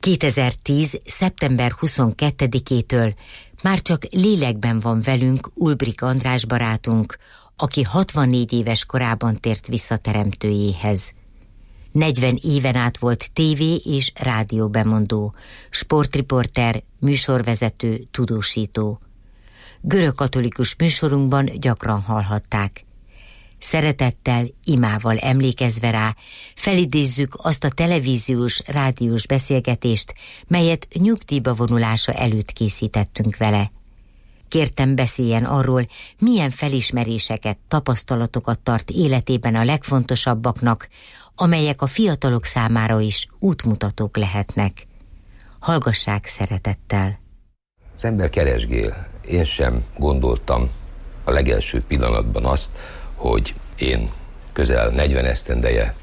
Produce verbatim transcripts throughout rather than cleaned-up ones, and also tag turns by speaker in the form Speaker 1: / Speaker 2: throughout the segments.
Speaker 1: kétezer-tíz. szeptember huszonkettedikétől már csak lélekben van velünk Ulbrich András barátunk, aki hatvannégy éves korában tért vissza teremtőjéhez. negyven éven át volt tévé és rádióbemondó, sportriporter, műsorvezető, tudósító. Görögkatolikus műsorunkban gyakran hallhatták. Szeretettel, imával emlékezve rá, felidézzük azt a televíziós, rádiós beszélgetést, melyet nyugdíjba vonulása előtt készítettünk vele. Kértem, beszéljen arról, milyen felismeréseket, tapasztalatokat tart életében a legfontosabbaknak, amelyek a fiatalok számára is útmutatók lehetnek. Hallgassák szeretettel.
Speaker 2: Az ember keresgél. Én sem gondoltam a legelső pillanatban azt, hogy én közel negyven esztendeje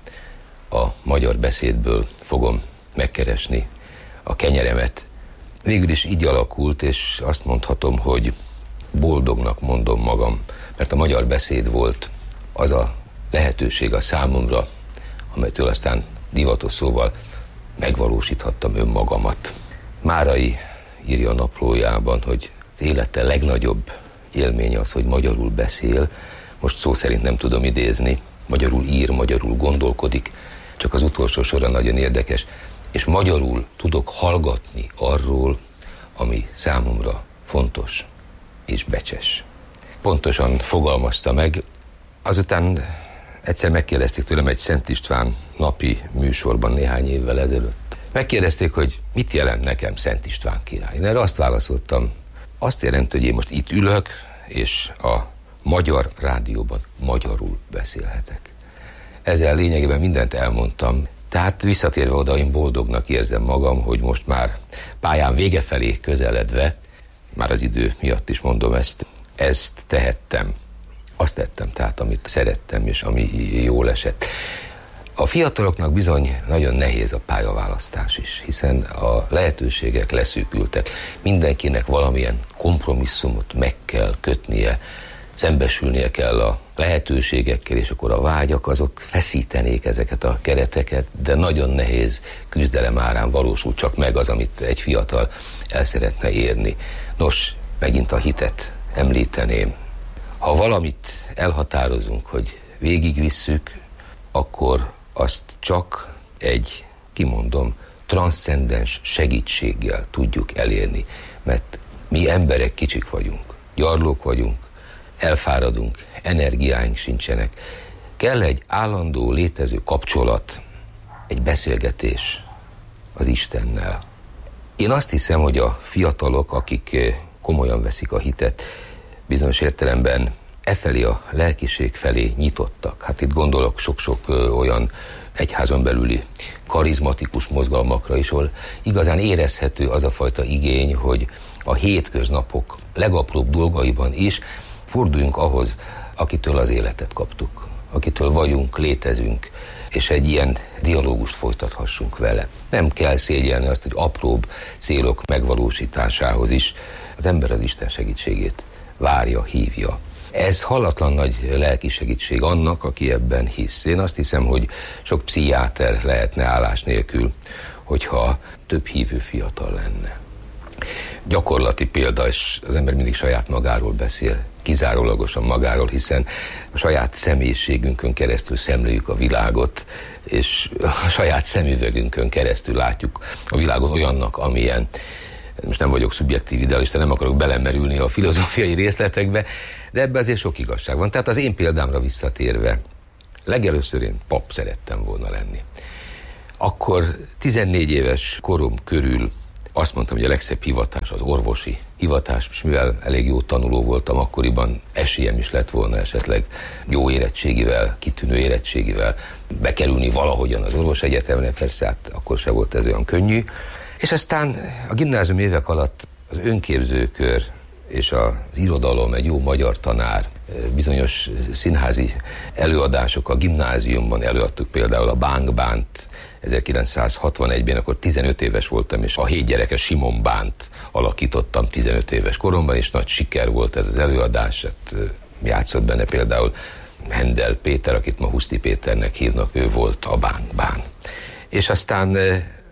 Speaker 2: a magyar beszédből fogom megkeresni a kenyeremet. Végül is így alakult, és azt mondhatom, hogy boldognak mondom magam, mert a magyar beszéd volt az a lehetőség a számomra, amelytől aztán divatos szóval megvalósíthattam önmagamat. Márai írja a naplójában, hogy az élete legnagyobb élménye az, hogy magyarul beszél. Most szó szerint nem tudom idézni. Magyarul ír, magyarul gondolkodik, csak az utolsó sora nagyon érdekes. És magyarul tudok hallgatni arról, ami számomra fontos és becses. Pontosan fogalmazta meg. Azután egyszer megkérdezték tőlem egy Szent István napi műsorban néhány évvel ezelőtt. Megkérdezték, hogy mit jelent nekem Szent István király. Én erre azt válaszoltam, azt jelenti, hogy én most itt ülök, és a magyar rádióban magyarul beszélhetek. Ezzel lényegében mindent elmondtam. Tehát visszatérve oda, én boldognak érzem magam, hogy most már pályán vége felé közeledve, már az idő miatt is mondom ezt, ezt tehettem. Azt tettem tehát, amit szerettem, és ami jól esett. A fiataloknak bizony nagyon nehéz a pályaválasztás is, hiszen a lehetőségek leszűkültek. Mindenkinek valamilyen kompromisszumot meg kell kötnie, szembesülnie kell a lehetőségekkel, és akkor a vágyak azok feszítenék ezeket a kereteket, de nagyon nehéz küzdelem árán valósul csak meg az, amit egy fiatal el szeretne érni. Nos, megint a hitet említeném. Ha valamit elhatározunk, hogy végigvisszük, akkor azt csak egy, kimondom, transzcendens segítséggel tudjuk elérni, mert mi emberek kicsik vagyunk, gyarlók vagyunk, elfáradunk, energiáink sincsenek. Kell egy állandó létező kapcsolat, egy beszélgetés az Istennel. Én azt hiszem, hogy a fiatalok, akik komolyan veszik a hitet, bizonyos értelemben e felé a lelkiség felé nyitottak. Hát itt gondolok sok-sok olyan egyházon belüli karizmatikus mozgalmakra is, ahol igazán érezhető az a fajta igény, hogy a hétköznapok legapróbb dolgaiban is forduljunk ahhoz, akitől az életet kaptuk, akitől vagyunk, létezünk, és egy ilyen dialógust folytathassunk vele. Nem kell szégyelni azt, hogy apróbb célok megvalósításához is az ember az Isten segítségét várja, hívja. Ez hallatlan nagy lelki segítség annak, aki ebben hisz. Én azt hiszem, hogy sok pszichiáter lehetne állás nélkül, hogyha több hívő fiatal lenne. Gyakorlati példa, és az ember mindig saját magáról beszél, kizárólagosan magáról, hiszen a saját személyiségünkön keresztül szemléljük a világot, és a saját szemüvegünkön keresztül látjuk a világot olyannak, amilyen. Most nem vagyok szubjektív idealista, nem akarok belemerülni a filozófiai részletekbe, de ebben azért sok igazság van. Tehát az én példámra visszatérve, legelőször én pap szerettem volna lenni. Akkor tizennégy éves korom körül azt mondtam, hogy a legszebb hivatás az orvosi hivatás, és mivel elég jó tanuló voltam akkoriban, esélyem is lett volna esetleg jó érettségivel, kitűnő érettségivel bekerülni valahogyan az orvosegyetemre, persze hát akkor se volt ez olyan könnyű. És aztán a gimnázium évek alatt az önképzőkör és az irodalom, egy jó magyar tanár, bizonyos színházi előadások a gimnáziumban előadtuk, például a Bánk Bánt ezerkilencszázhatvanegyben, akkor tizenöt éves voltam, és a hét gyerekes Simon Bánt alakítottam tizenöt éves koromban, és nagy siker volt ez az előadás. Hát, játszott benne például Hendel Péter, akit ma Huszti Péternek hívnak, ő volt a Bánk Bán. És aztán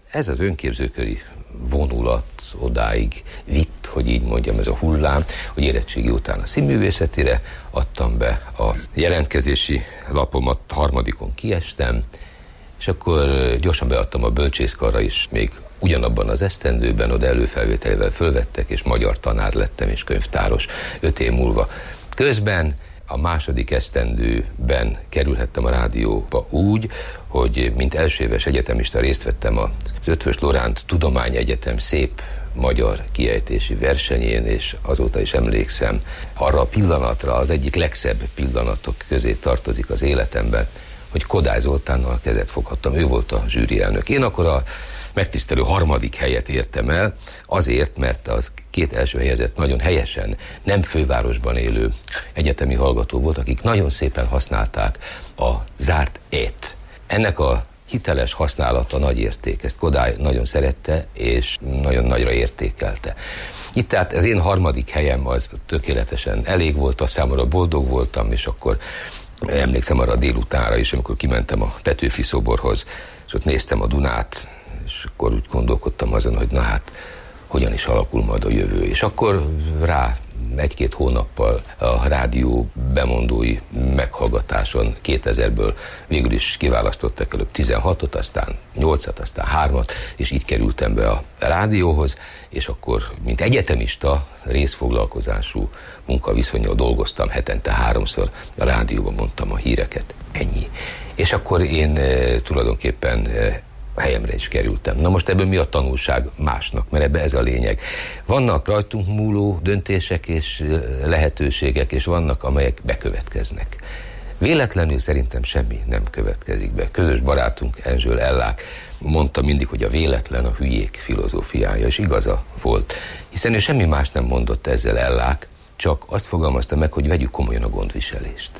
Speaker 2: ez az önképzőköri vonulat odáig vitt, hogy így mondjam, ez a hullám, hogy érettségi után a színművészetire adtam be a jelentkezési lapomat, harmadikon kiestem, és akkor gyorsan beadtam a bölcsészkarra is, még ugyanabban az esztendőben, oda előfelvételével fölvettek, és magyar tanár lettem, és könyvtáros öt év múlva. Közben a második esztendőben kerülhettem a rádióba úgy, hogy mint elsőéves egyetemista részt vettem az Eötvös Loránd Tudományegyetem szép magyar kiejtési versenyén, és azóta is emlékszem arra a pillanatra, az egyik legszebb pillanatok közé tartozik az életemben, hogy Kodály Zoltánnal kezet foghattam, ő volt a zsűri elnök. Én akkor a megtisztelő harmadik helyet értem el, azért, mert az két első helyezett nagyon helyesen nem fővárosban élő egyetemi hallgató volt, akik nagyon szépen használták a zárt ét. Ennek a hiteles használata nagy érték, ezt Kodály nagyon szerette, és nagyon nagyra értékelte. Itt tehát az én harmadik helyem az tökéletesen elég volt, a számomra boldog voltam, és akkor emlékszem arra a délutánra is, amikor kimentem a Petőfi szoborhoz, és ott néztem a Dunát, és akkor úgy gondolkodtam azon, hogy na hát, hogyan is alakul majd a jövő. És akkor rá egy-két hónappal a rádió bemondói meghallgatáson kétezerből végül is kiválasztottak előbb tizenhatot, aztán nyolcat, aztán hármat, és így kerültem be a rádióhoz, és akkor, mint egyetemista, részfoglalkozású munkaviszonnyal dolgoztam, hetente háromszor a rádióban mondtam a híreket. Ennyi. És akkor én e, tulajdonképpen e, a helyemre is kerültem. Na most ebből mi a tanulság másnak, mert ebbe ez a lényeg. Vannak rajtunk múló döntések és lehetőségek, és vannak, amelyek bekövetkeznek. Véletlenül szerintem semmi nem következik be. Közös barátunk Enzsöl Ellák mondta mindig, hogy a véletlen a hülyék filozófiája, és igaza volt. Hiszen ő semmi más nem mondott ezzel Ellák, csak azt fogalmazta meg, hogy vegyük komolyan a gondviselést.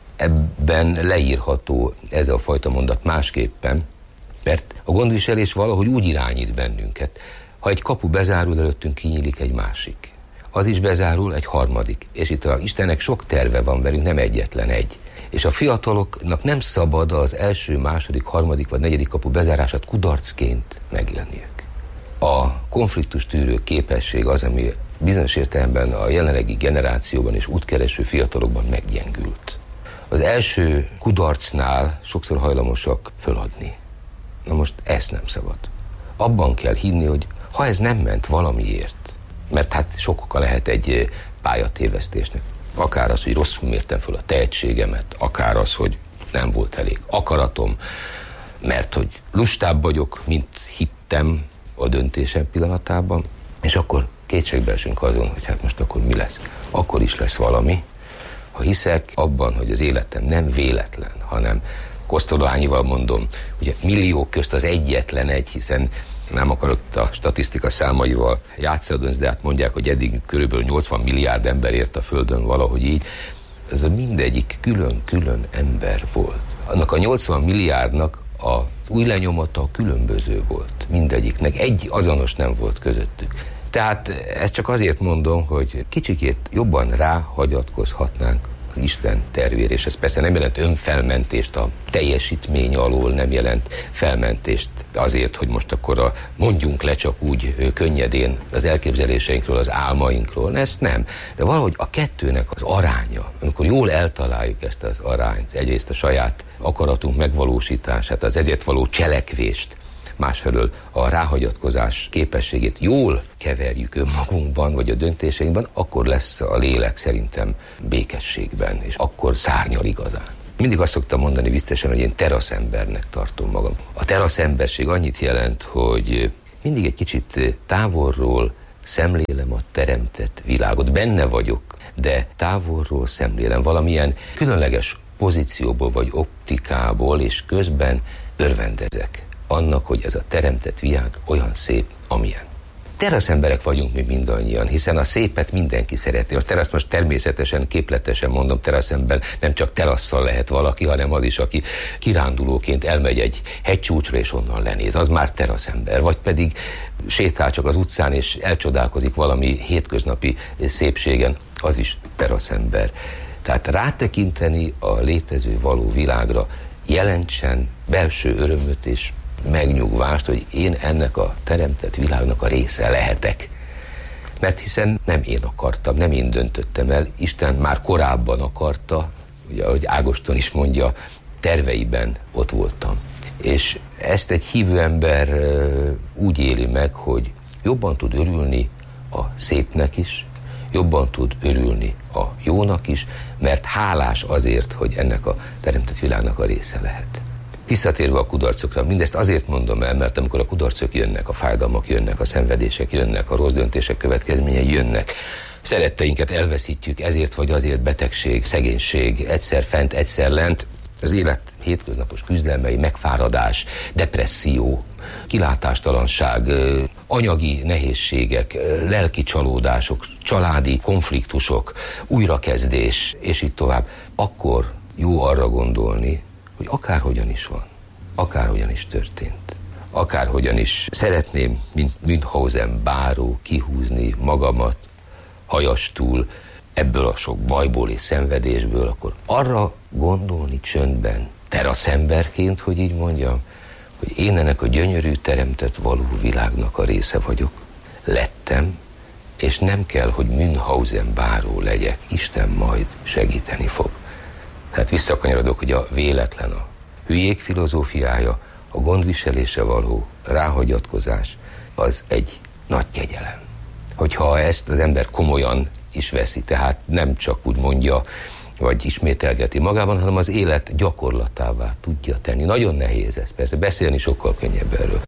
Speaker 2: Ebben leírható ez a fajta mondat másképpen, mert a gondviselés valahogy úgy irányít bennünket. Ha egy kapu bezárul, előttünk kinyílik egy másik. Az is bezárul, egy harmadik. És itt a Istennek sok terve van velünk, nem egyetlen egy. És a fiataloknak nem szabad az első, második, harmadik vagy negyedik kapu bezárását kudarcként megélniük. A konfliktus tűrő képesség az, ami bizonyos értelemben a jelenlegi generációban és útkereső fiatalokban meggyengült. Az első kudarcnál sokszor hajlamosak föladni. Na most ezt nem szabad. Abban kell hinni, hogy ha ez nem ment valamiért, mert hát sok oka lehet egy pályatévesztésnek. Akár az, hogy rosszul mértem föl a tehetségemet, akár az, hogy nem volt elég akaratom, mert hogy lustább vagyok, mint hittem a döntésem pillanatában, és akkor kétségbe esünk azon, hogy hát most akkor mi lesz. Akkor is lesz valami, ha hiszek abban, hogy az életem nem véletlen, hanem Kosztoló Ányival mondom, ugye milliók közt az egyetlen egy, hiszen nem akarok a statisztika számaival játszani, de hát mondják, hogy eddig körülbelül nyolcvan milliárd ember ért a Földön, valahogy így. Ez a mindegyik külön-külön ember volt. Annak a nyolcvan milliárdnak az új lenyomata különböző volt. Mindegyiknek egy azonos nem volt közöttük. Tehát ezt csak azért mondom, hogy kicsikét jobban ráhagyatkozhatnánk az Isten tervére, és ez persze nem jelent önfelmentést a teljesítmény alól, nem jelent felmentést azért, hogy most akkor a, mondjunk le csak úgy könnyedén az elképzeléseinkről, az álmainkról, ezt nem. De valahogy a kettőnek az aránya, amikor jól eltaláljuk ezt az arányt, egyrészt a saját akaratunk megvalósítását, az ezért való cselekvést, másfelől a ráhagyatkozás képességét jól keverjük önmagunkban, vagy a döntéseinkben, akkor lesz a lélek szerintem békességben, és akkor szárnyal igazán. Mindig azt szoktam mondani viccesen, hogy én teraszembernek tartom magam. A teraszemberség annyit jelent, hogy mindig egy kicsit távolról szemlélem a teremtett világot. Benne vagyok, de távolról szemlélem valamilyen különleges pozícióból vagy optikából, és közben örvendezek annak, hogy ez a teremtett világ olyan szép, amilyen. Teraszemberek vagyunk mi mindannyian, hiszen a szépet mindenki szereti. A terasz most természetesen, képletesen mondom, teraszember nem csak terasszal lehet valaki, hanem az is, aki kirándulóként elmegy egy hegycsúcsra és onnan lenéz. Az már teraszember. Vagy pedig sétál csak az utcán és elcsodálkozik valami hétköznapi szépségen, az is teraszember. Tehát rátekinteni a létező való világra jelentsen belső örömöt és megnyugvást, hogy én ennek a teremtett világnak a része lehetek. Mert hiszen nem én akartam, nem én döntöttem el, Isten már korábban akarta, ugye ahogy Ágoston is mondja, terveiben ott voltam. És ezt egy hívő ember úgy éli meg, hogy jobban tud örülni a szépnek is, jobban tud örülni a jónak is, mert hálás azért, hogy ennek a teremtett világnak a része lehet. Visszatérve a kudarcokra, mindezt azért mondom el, mert amikor a kudarcok jönnek, a fájdalmak jönnek, a szenvedések jönnek, a rossz döntések következményei jönnek, szeretteinket elveszítjük, ezért vagy azért betegség, szegénység, egyszer fent, egyszer lent, az élet hétköznapos küzdelmei, megfáradás, depresszió, kilátástalanság, anyagi nehézségek, lelki csalódások, családi konfliktusok, újrakezdés, és így tovább, akkor jó arra gondolni, hogy akárhogyan is van, akárhogyan is történt, akárhogyan is szeretném, mint Münchhausen báró, kihúzni magamat hajastul ebből a sok bajból és szenvedésből, akkor arra gondolni csöndben, teraszemberként, hogy így mondjam, hogy én ennek a gyönyörű teremtett való világnak a része vagyok, lettem, és nem kell, hogy Münchhausen báró legyek, Isten majd segíteni fog. Tehát visszakanyarodok, hogy a véletlen, a hülyék filozófiája, a gondviselésre való ráhagyatkozás, az egy nagy kegyelem. Hogyha ezt az ember komolyan is veszi, tehát nem csak úgy mondja, vagy ismételgeti magában, hanem az élet gyakorlatává tudja tenni. Nagyon nehéz ez, persze beszélni sokkal könnyebb erről.